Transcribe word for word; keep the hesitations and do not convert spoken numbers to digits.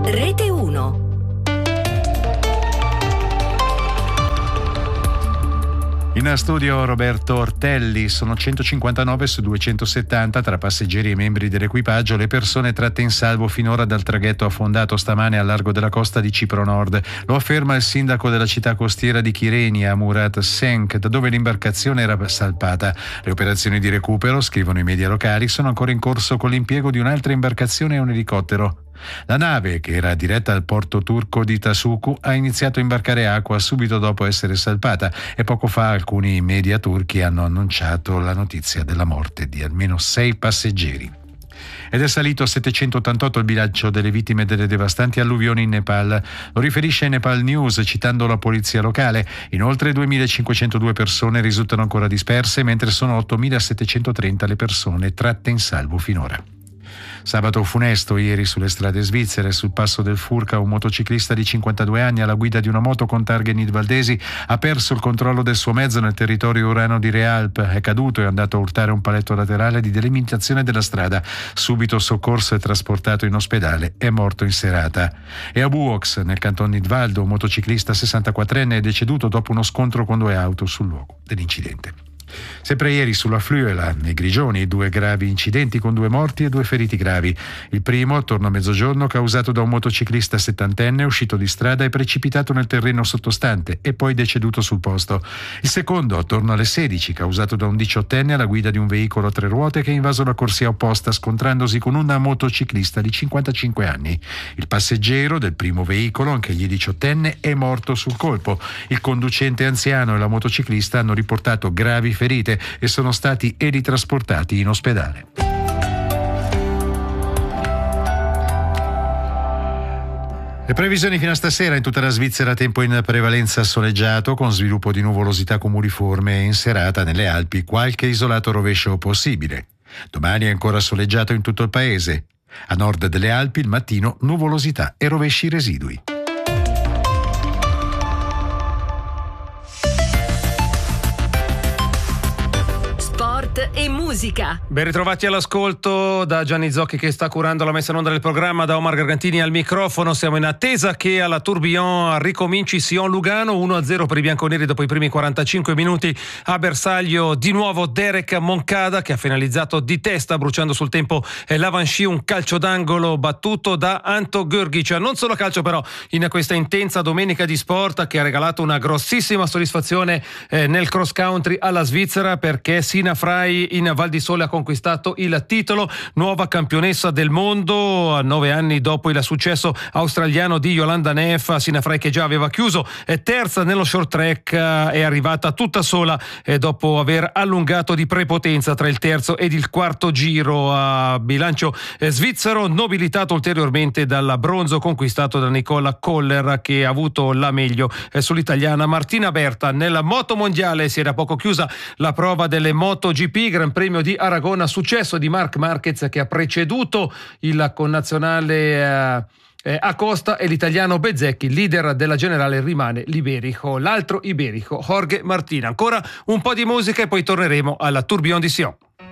Rete uno. In studio Roberto Ortelli. Sono centocinquantanove su duecentosettanta tra passeggeri e membri dell'equipaggio le persone tratte in salvo finora dal traghetto affondato stamane al largo della costa di Cipro Nord. Lo afferma il sindaco della città costiera di Kyrenia, Murat Senk, da dove l'imbarcazione era salpata. Le operazioni di recupero, scrivono i media locali, sono ancora in corso con l'impiego di un'altra imbarcazione e un elicottero. La nave, che era diretta al porto turco di Tasuku, ha iniziato a imbarcare acqua subito dopo essere salpata e poco fa alcuni media turchi hanno annunciato la notizia della morte di almeno sei passeggeri. Ed è salito a settecentottantotto il bilancio delle vittime delle devastanti alluvioni in Nepal. Lo riferisce Nepal News citando la polizia locale. Inoltre duemilacinquecentodue persone risultano ancora disperse, mentre sono ottomilasettecentotrenta le persone tratte in salvo finora. Sabato funesto ieri sulle strade svizzere. Sul passo del Furka un motociclista di cinquantadue anni alla guida di una moto con targhe nidvaldesi ha perso il controllo del suo mezzo nel territorio urano di Realp, è caduto e è andato a urtare un paletto laterale di delimitazione della strada. Subito soccorso e trasportato in ospedale, è morto in serata. E a Buox, nel canton Nidvaldo, un motociclista sessantaquattrenne è deceduto dopo uno scontro con due auto sul luogo dell'incidente. Sempre ieri sulla Fluela, nei Grigioni, due gravi incidenti con due morti e due feriti gravi. Il primo, attorno a mezzogiorno, causato da un motociclista settantenne uscito di strada e precipitato nel terreno sottostante e poi deceduto sul posto. Il secondo, attorno alle sedici, causato da un diciottenne alla guida di un veicolo a tre ruote che ha invaso la corsia opposta scontrandosi con una motociclista di cinquantacinque anni. Il passeggero del primo veicolo, anch'egli diciottenne, è morto sul colpo. Il conducente anziano e la motociclista hanno riportato gravi ferite e sono stati elitrasportati in ospedale. Le previsioni fino a stasera: in tutta la Svizzera tempo in prevalenza soleggiato con sviluppo di nuvolosità cumuliforme e in serata nelle Alpi qualche isolato rovescio possibile. Domani è ancora soleggiato in tutto il paese. A nord delle Alpi il mattino nuvolosità e rovesci residui. E musica. Ben ritrovati all'ascolto da Gianni Zocchi, che sta curando la messa in onda del programma, da Omar Gargantini al microfono. Siamo in attesa che alla Tourbillon ricominci Sion Lugano, uno a zero per i bianconeri dopo i primi quarantacinque minuti. A bersaglio di nuovo Derek Moncada, che ha finalizzato di testa bruciando sul tempo l'Avancy, un calcio d'angolo battuto da Anto Görgic. Non solo calcio però in questa intensa domenica di sport, che ha regalato una grossissima soddisfazione eh, nel cross country alla Svizzera, perché Sina Frey in Val di Sole ha conquistato il titolo, nuova campionessa del mondo a nove anni dopo il successo australiano di Yolanda Neff. Sina Frey, che già aveva chiuso è terza nello short track, è arrivata tutta sola e dopo aver allungato di prepotenza tra il terzo ed il quarto giro. A bilancio svizzero nobilitato ulteriormente dal bronzo conquistato da Nicola Koller, che ha avuto la meglio sull'italiana Martina Berta. Nella moto mondiale si era poco chiusa la prova delle MotoGP, Gran Premio di Aragona, successo di Marc Marquez, che ha preceduto il connazionale eh, Acosta, e l'italiano Bezzecchi, leader della generale, rimane l'iberico, l'altro iberico Jorge Martin. Ancora un po' di musica e poi torneremo alla Tourbillon di Sion.